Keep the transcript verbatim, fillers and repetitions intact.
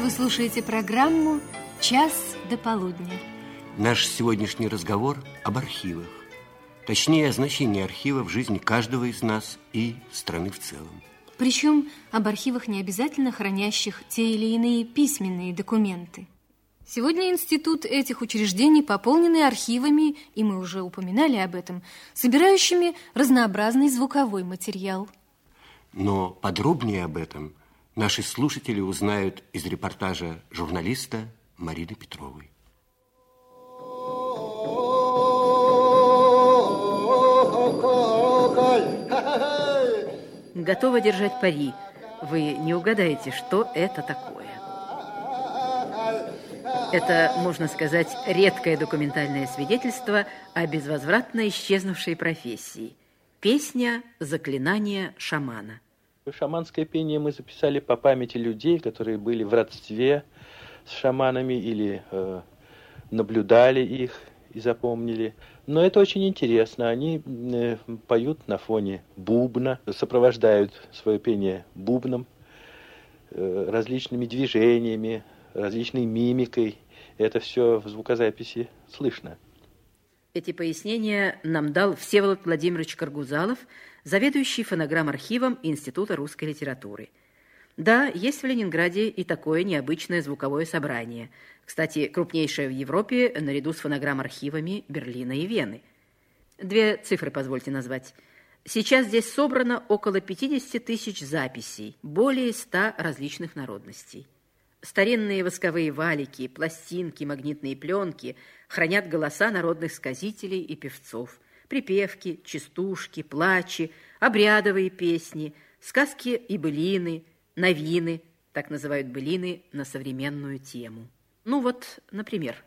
Вы слушаете программу «Час до полудня». Наш сегодняшний разговор об архивах. Точнее, о значении архива в жизни каждого из нас и страны в целом. Причем об архивах, не обязательно хранящих те или иные письменные документы. Сегодня институт этих учреждений пополнены архивами, и мы уже упоминали об этом, собирающими разнообразный звуковой материал. Но подробнее об этом наши слушатели узнают из репортажа журналиста Марины Петровой. Готова держать пари. Вы не угадаете, что это такое. Это, можно сказать, редкое документальное свидетельство о безвозвратно исчезнувшей профессии. Песня «Заклинание шамана». Шаманское пение мы записали по памяти людей, которые были в родстве с шаманами или э, наблюдали их и запомнили. Но это очень интересно. Они э, поют на фоне бубна, сопровождают свое пение бубном, э, различными движениями, различной мимикой. Это все в звукозаписи слышно. Эти пояснения нам дал Всеволод Владимирович Каргузалов, заведующий фонограмм-архивом Института русской литературы. Да, есть в Ленинграде и такое необычное звуковое собрание. Кстати, крупнейшее в Европе наряду с фонограмм-архивами Берлина и Вены. Две цифры позвольте назвать. Сейчас здесь собрано около пятьдесят тысяч записей, более ста различных народностей. Старинные восковые валики, пластинки, магнитные пленки хранят голоса народных сказителей и певцов, припевки, частушки, плачи, обрядовые песни, сказки и былины, новины, так называют былины на современную тему. Ну вот, например,